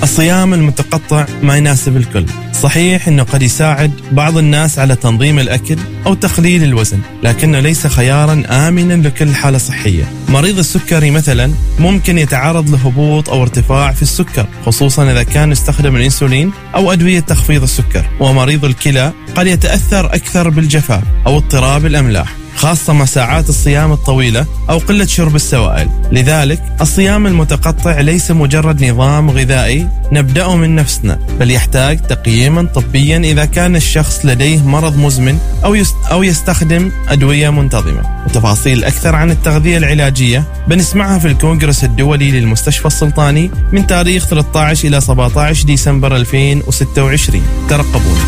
الصيام المتقطع ما يناسب الكل. صحيح أنه قد يساعد بعض الناس على تنظيم الأكل أو تقليل الوزن، لكنه ليس خيارا آمنا لكل حالة صحية. مريض السكري مثلا ممكن يتعرض لهبوط أو ارتفاع في السكر، خصوصا إذا كان يستخدم الإنسولين أو أدوية تخفيض السكر. ومريض الكلى قد يتأثر أكثر بالجفاف أو اضطراب الأملاح، خاصة مع ساعات الصيام الطويلة أو قلة شرب السوائل. لذلك الصيام المتقطع ليس مجرد نظام غذائي نبدأه من نفسنا، بل يحتاج تقييما طبيا إذا كان الشخص لديه مرض مزمن أو يستخدم أدوية منتظمة. وتفاصيل أكثر عن التغذية العلاجية بنسمعها في الكونغرس الدولي للمستشفى السلطاني من تاريخ 13 إلى 17 ديسمبر 2026. ترقبونا.